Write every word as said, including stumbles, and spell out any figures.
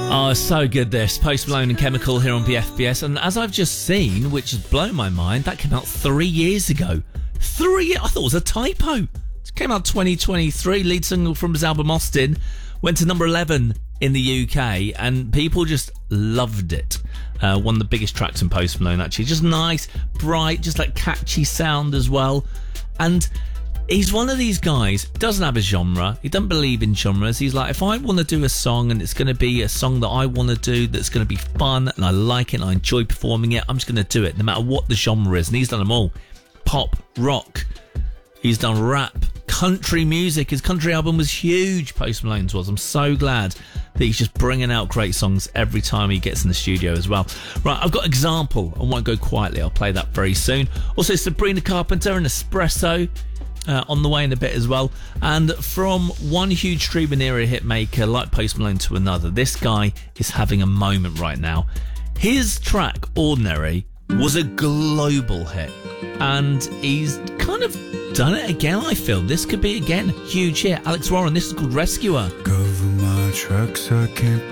Oh, so good this. Post Malone and Chemical here on B F B S. And as I've just seen, which has blown my mind, that came out three years ago. Three? I thought it was a typo. It came out twenty twenty-three. Lead single from his album Austin. Went to number eleven in the U K. And people just loved it. Uh, one of the biggest tracks in Post Malone, actually. Just nice, bright, just like catchy sound as well. And he's one of these guys, doesn't have a genre. He doesn't believe in genres. He's like, if I want to do a song and it's going to be a song that I want to do that's going to be fun and I like it and I enjoy performing it, I'm just going to do it no matter what the genre is. And he's done them all. Pop, rock. He's done rap, country music. His country album was huge, Post Malone's was. I'm so glad that he's just bringing out great songs every time he gets in the studio as well. Right, I've got Example. I won't go quietly. I'll play that very soon. Also, Sabrina Carpenter and Espresso. Uh, on the way in a bit as well. And from one huge streaming era hit maker like Post Malone to another, this guy is having a moment right now. His track Ordinary was a global hit, and he's kind of done it again. I feel this could be again huge hit. Alex Warren, this is called Rescuer. Cover my tracks, I can't